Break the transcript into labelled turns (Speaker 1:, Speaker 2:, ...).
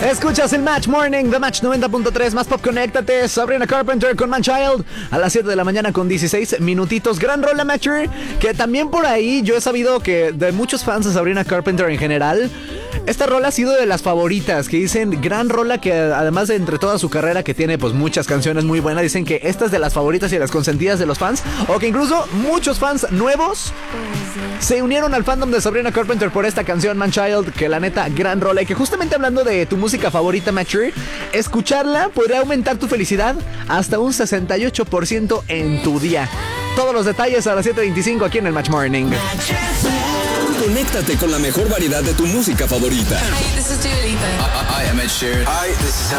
Speaker 1: Escuchas el Match Morning, The Match 90.3, más pop, conéctate. Sabrina Carpenter con Man Child a las 7 de la mañana con 16 minutitos. Gran rola, Matcher, que también por ahí yo he sabido que de muchos fans de Sabrina Carpenter en general, esta rola ha sido de las favoritas, que dicen gran rola, que además de entre toda su carrera, que tiene pues muchas canciones muy buenas, dicen que esta es de las favoritas y de las consentidas de los fans, o que incluso muchos fans nuevos se unieron al fandom de Sabrina Carpenter por esta canción Man Child, que la neta gran rola, y que justamente hablando de tu música favorita, Matcher, escucharla podría aumentar tu felicidad hasta un 68% en tu día. Todos los detalles a las 7:25 aquí en el Match Morning.
Speaker 2: Conéctate con la mejor variedad de tu música favorita.
Speaker 3: Hey, this is Dua Lipa.
Speaker 4: I am Ed Sheeran.
Speaker 5: Hi, this is